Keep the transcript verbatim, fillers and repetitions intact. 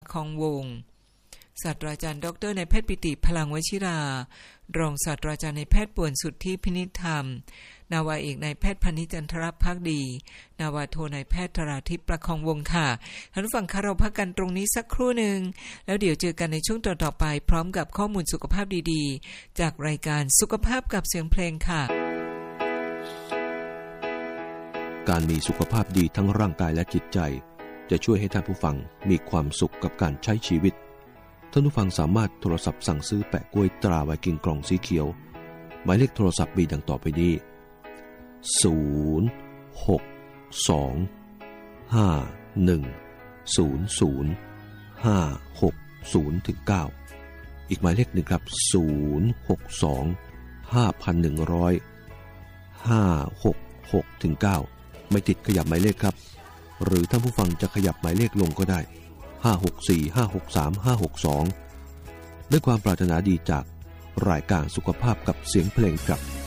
คองวงศ์ศาสตราจารย์ดรนายแพทย์ปิติพลังวชิรารองศาสตราจารย์นายแพทย์ป่วนสุทธิพินิจธรรมนาวาเอกนายแพทย์พนิษฐ์จันทรภักดีนาวาโทนายแพทย์ธราทิพย์ประคองวงศ์ค่ะท่านผู้ฟังคะเราพักกันตรงนี้สักครู่หนึ่งแล้วเดี๋ยวเจอกันในช่วงต่อๆไปพร้อมกับข้อมูลสุขภาพดีๆจากรายการสุขภาพกับเสียงเพลงค่ะการมีสุขภาพดีทั้งร่างกายและจิตใจจะช่วยให้ท่านผู้ฟังมีความสุขกับการใช้ชีวิตท่านผู้ฟังสามารถโทรศัพท์สั่งซื้อแปะกล้วยตราไวกิ้งกล่องสีเขียวหมายเลขโทรศัพท์มีดังต่อไปนี้ศูนย์ หก สอง ห้า หนึ่ง ศูนย์ ศูนย์ ห้า หก ศูนย์ ถึง เก้าอีกหมายเลขหนึ่งครับศูนย์ หก สอง ห้า หนึ่ง ศูนย์ ห้า หก หก ถึง เก้าไม่ติดขยับหมายเลขครับหรือท่านผู้ฟังจะขยับหมายเลขลงก็ได้ห้า หก สี่ ห้า หก สาม ห้า หก สองด้วยความปรารถนาดีจากรายการสุขภาพกับเสียงเพลงครับ